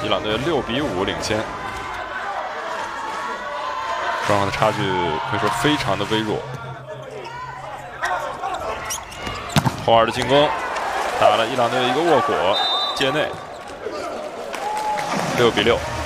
伊朗队6比5领先，双方的差距可以说非常的微弱。后二的进攻打了伊朗队一个卧果，界内6比6。